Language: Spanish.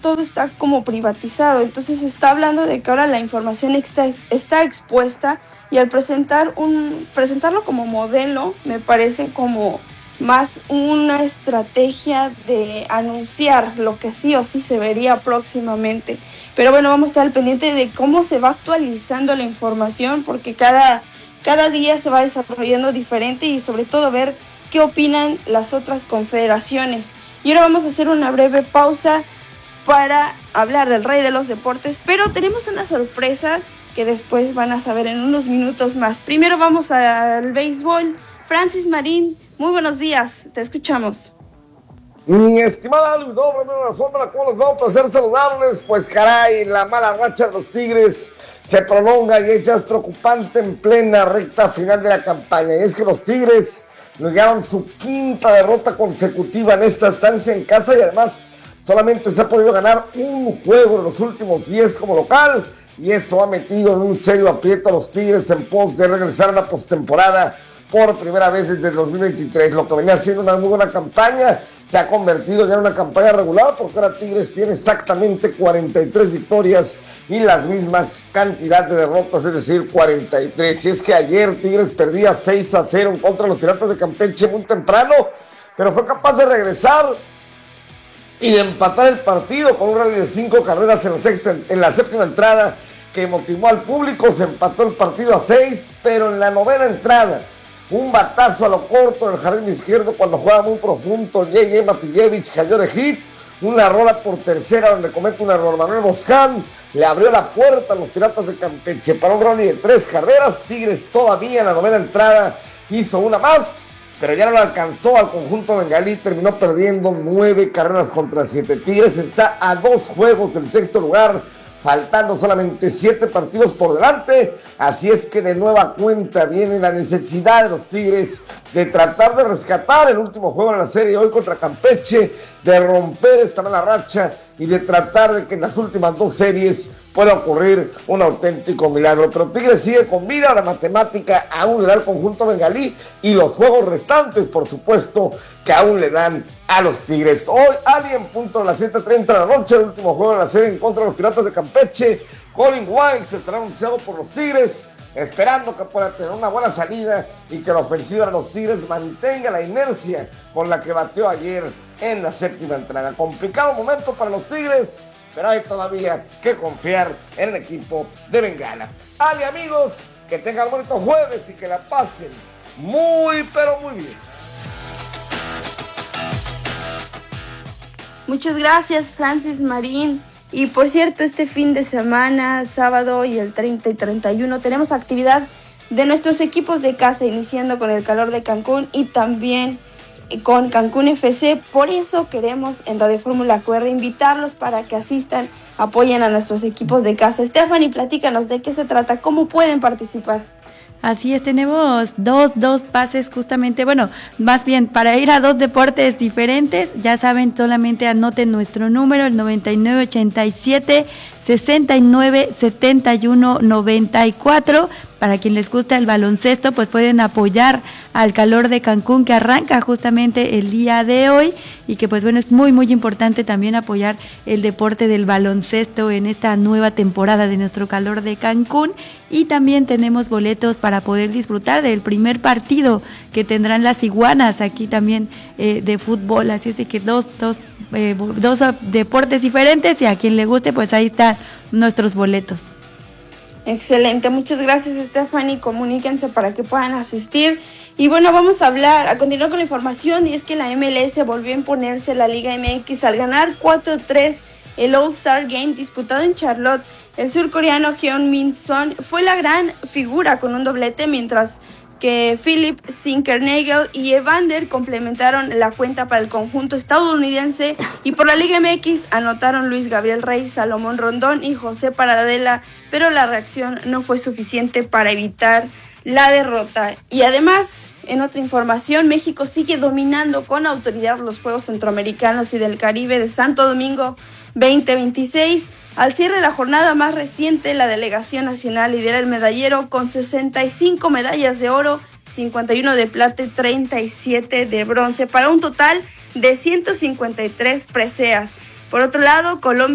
todo está como privatizado. Entonces se está hablando de que ahora la información está expuesta, y al presentarlo como modelo, me parece como más una estrategia de anunciar lo que sí o sí se vería próximamente. Pero bueno, vamos a estar al pendiente de cómo se va actualizando la información, porque cada día se va desarrollando diferente, y sobre todo ver qué opinan las otras confederaciones. Y ahora vamos a hacer una breve pausa para hablar del rey de los deportes, pero tenemos una sorpresa que después van a saber en unos minutos más. Primero vamos al béisbol. Francis Marín, muy buenos días, te escuchamos. Mi estimada Ale, ¿cómo les va? Un placer saludarles. Pues caray, la mala racha de los Tigres se prolonga y ya es preocupante en plena recta final de la campaña. Y es que los Tigres lograron su quinta derrota consecutiva en esta estancia en casa, y además solamente se ha podido ganar un juego en los últimos 10 como local, y eso ha metido en un serio aprieto a los Tigres en pos de regresar a la postemporada por primera vez desde el 2023. Lo que venía siendo una muy buena campaña se ha convertido ya en una campaña regular, porque ahora Tigres tiene exactamente 43 victorias y las mismas cantidad de derrotas, es decir, 43. Y es que ayer Tigres perdía 6-0 en contra de los Piratas de Campeche muy temprano, pero fue capaz de regresar y de empatar el partido con un rally de 5 carreras en la séptima entrada, que motivó al público. Se empató el partido a 6, pero en la novena entrada, un batazo a lo corto en el jardín izquierdo cuando juega muy profundo, J.J. Matijevich cayó de hit. Una rola por tercera donde comete un error Manuel Boscán, le abrió la puerta a los Piratas de Campeche para un rally de 3 carreras. Tigres todavía en la novena entrada hizo una más, pero ya no le alcanzó al conjunto bengalí, terminó perdiendo 9 carreras contra 7. Tigres está a 2 juegos del sexto lugar, faltando solamente 7 partidos por delante. Así es que de nueva cuenta viene la necesidad de los Tigres de tratar de rescatar el último juego de la serie hoy contra Campeche, de romper esta mala racha y de tratar de que en las últimas 2 series pueda ocurrir un auténtico milagro. Pero Tigres sigue con vida, la matemática aún le da al conjunto bengalí, y los juegos restantes, por supuesto, que aún le dan a los Tigres. Hoy, en punto de las 7:30 de la noche, el último juego de la serie en contra de los Piratas de Campeche. Colin Wines estará anunciado por los Tigres, esperando que pueda tener una buena salida y que la ofensiva de los Tigres mantenga la inercia con la que bateó ayer en la séptima entrada. Complicado momento para los Tigres, pero hay todavía que confiar en el equipo de Bengala. Ale, amigos, que tengan un bonito jueves y que la pasen muy, pero muy bien. Muchas gracias, Francis Marín. Y por cierto, este fin de semana, sábado y el 30 y 31, tenemos actividad de nuestros equipos de casa, iniciando con el Calor de Cancún y también con Cancún FC. Por eso queremos en Radio Fórmula QR invitarlos para que asistan, apoyen a nuestros equipos de casa. Stephanie, platícanos de qué se trata, cómo pueden participar. Así es, tenemos dos pases justamente, bueno, más bien para ir a 2 deportes diferentes. Ya saben, solamente anoten nuestro número, el 9987-697194. Para quien les gusta el baloncesto, pues pueden apoyar al Calor de Cancún, que arranca justamente el día de hoy, y que pues bueno, es muy muy importante también apoyar el deporte del baloncesto en esta nueva temporada de nuestro Calor de Cancún. Y también tenemos boletos para poder disfrutar del primer partido que tendrán las Iguanas aquí también de fútbol. Así es de que dos deportes diferentes, y a quien le guste, pues ahí están nuestros boletos. Excelente, muchas gracias, Stephanie. Comuníquense para que puedan asistir. Y bueno, vamos a continuar con la información, y es que la MLS volvió a imponerse la Liga MX al ganar 4-3 el All-Star Game disputado en Charlotte. El surcoreano Heung-min Son fue la gran figura con un doblete, mientras que Philip Zinkernagel y Evander complementaron la cuenta para el conjunto estadounidense. Y por la Liga MX anotaron Luis Gabriel Rey, Salomón Rondón y José Paradela, pero la reacción no fue suficiente para evitar la derrota. Y además, en otra información, México sigue dominando con autoridad los Juegos Centroamericanos y del Caribe de Santo Domingo 2026. Al cierre de la jornada más reciente, la delegación nacional lidera el medallero con 65 medallas de oro, 51 de plata y 37 de bronce, para un total de 153 preseas. Por otro lado, Colombia